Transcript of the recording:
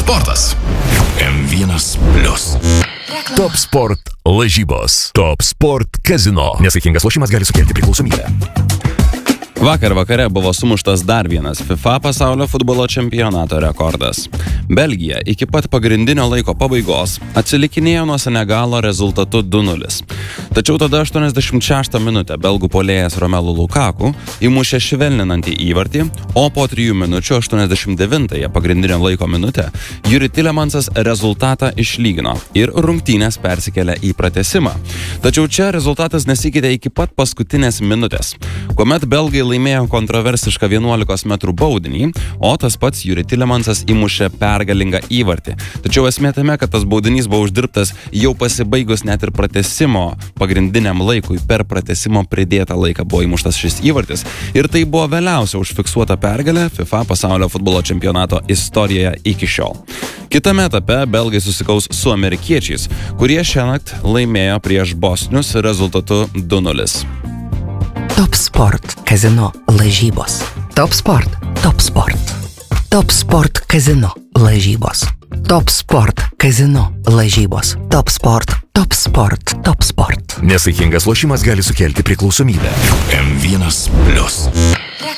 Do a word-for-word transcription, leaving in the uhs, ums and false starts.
Sportas. M vienas plius. Top Sport lažybos. Top Sport kazino. Nesaikingas lošimas gali sukelti priklausomybę. Vakar vakare buvo sumuštas dar vienas FIFA pasaulio futbolo čempionato rekordas. Belgija iki pat pagrindinio laiko pabaigos atsilikinėjo nuo Senegalo rezultatu du nulis. Tačiau tada aštuoniasdešimt šeštą minutę belgų puolėjas Romelu Lukaku įmušė švelninantį įvartį, o po trijų minučių aštuoniasdešimt devintąją pagrindinio laiko minutę Juri Tilemansas rezultatą išlygino ir rungtynės persikėlė į pratęsimą. Tačiau čia rezultatas nesikeitė iki pat paskutinės minutės, kuomet belgai laimėjo kontroversišką vienuolikos metrų baudinį, o tas pats Juri Tilemansas įmušė pergalingą įvartį. Tačiau esmė tame, kad tas baudinys buvo uždirbtas jau pasibaigus net ir pratęsimo pagrindiniam laikui. Per pratęsimo pridėtą laiką buvo įmuštas šis įvartis ir tai buvo vėliausia užfiksuota pergalė FIFA pasaulio futbolo čempionato istorijoje iki šiol. Kitame etape belgai susikaus su amerikiečiais, kurie šiąnakt laimėjo prieš bosnius rezultatu du nulis. Top Sport kazino lažybos. Top Sport, Top Sport. Top Sport kazino lažybos. Top Sport kazino lažybos. Top Sport, Top Sport, Top Sport. Nesaikingas lošimas gali sukelti priklausomybę. M vienas plius.